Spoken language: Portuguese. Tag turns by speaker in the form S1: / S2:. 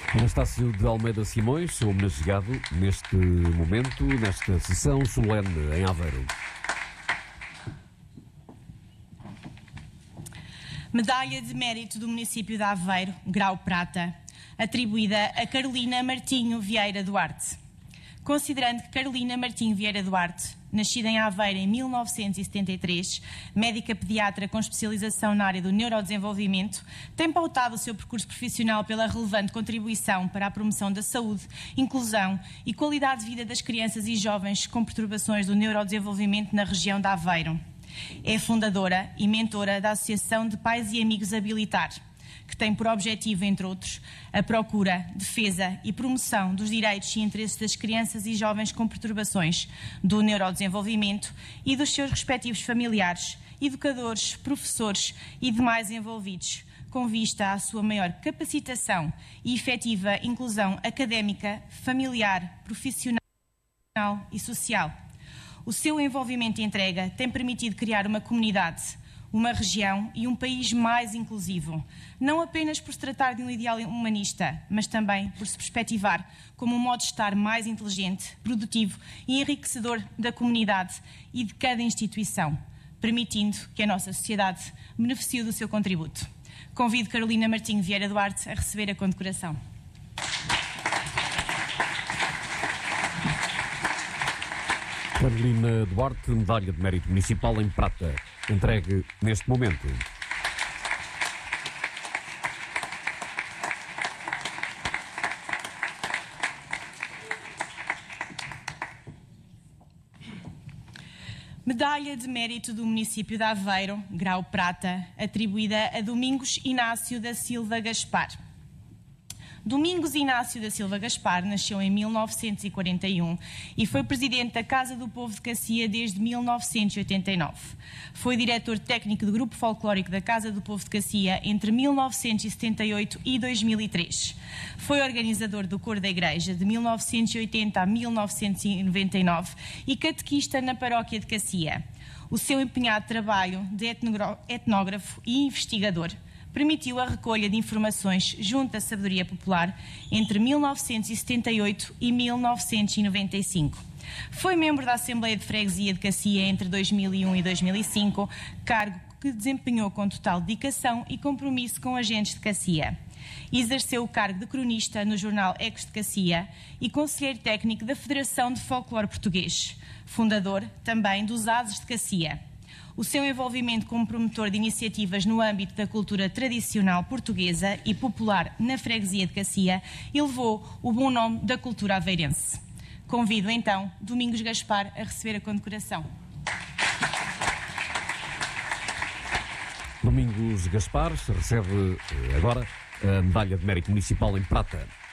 S1: Anastácio de Almeida Simões, sou homenageado neste momento, nesta sessão solene em Aveiro.
S2: Medalha de Mérito do município de Aveiro, grau prata, atribuída a Carolina Martinho Vieira Duarte. Considerando que Carolina Martinho Vieira Duarte, nascida em Aveiro em 1973, médica pediatra com especialização na área do neurodesenvolvimento, tem pautado o seu percurso profissional pela relevante contribuição para a promoção da saúde, inclusão e qualidade de vida das crianças e jovens com perturbações do neurodesenvolvimento na região de Aveiro. É fundadora e mentora da Associação de Pais e Amigos Habilitar, que tem por objetivo, entre outros, a procura, defesa e promoção dos direitos e interesses das crianças e jovens com perturbações do neurodesenvolvimento e dos seus respectivos familiares, educadores, professores e demais envolvidos, com vista à sua maior capacitação e efetiva inclusão académica, familiar, profissional e social. O seu envolvimento e entrega tem permitido criar uma comunidade, uma região e um país mais inclusivo, não apenas por se tratar de um ideal humanista, mas também por se perspectivar como um modo de estar mais inteligente, produtivo e enriquecedor da comunidade e de cada instituição, permitindo que a nossa sociedade beneficie do seu contributo. Convido Carolina Martinho Vieira Duarte a receber a condecoração.
S1: Carolina Duarte, Medalha de Mérito Municipal em prata, entregue neste momento.
S2: Medalha de Mérito do município de Aveiro, grau prata, atribuída a Domingos Inácio da Silva Gaspar. Domingos Inácio da Silva Gaspar nasceu em 1941 e foi presidente da Casa do Povo de Cacia desde 1989. Foi diretor técnico do Grupo Folclórico da Casa do Povo de Cacia entre 1978 e 2003. Foi organizador do Coro da Igreja de 1980 a 1999 e catequista na Paróquia de Cacia. O seu empenhado trabalho de etnógrafo e investigador permitiu a recolha de informações junto à sabedoria popular entre 1978 e 1995. Foi membro da Assembleia de Freguesia de Cacia entre 2001 e 2005, cargo que desempenhou com total dedicação e compromisso com agentes de Cacia. Exerceu o cargo de cronista no jornal Ecos de Cacia e conselheiro técnico da Federação de Folclore Português, fundador também dos Ases de Cacia. O seu envolvimento como promotor de iniciativas no âmbito da cultura tradicional portuguesa e popular na freguesia de Cacia elevou o bom nome da cultura aveirense. Convido então Domingos Gaspar a receber a condecoração.
S1: Domingos Gaspar recebe agora a Medalha de Mérito Municipal em prata.